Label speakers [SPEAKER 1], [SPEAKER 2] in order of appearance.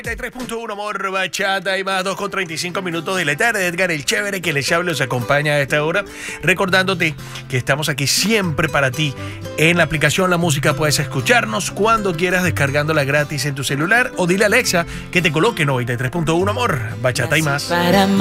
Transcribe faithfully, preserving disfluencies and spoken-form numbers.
[SPEAKER 1] noventa y tres punto uno, amor, bachata y más, dos con treinta y cinco minutos de la tarde. Edgar, el chévere que les habla, os acompaña a esta hora, recordándote que estamos aquí siempre para ti. En la aplicación La Música puedes escucharnos cuando quieras, descargándola gratis en tu celular, o dile a Alexa que te coloque noventa y tres punto uno, amor, bachata y más.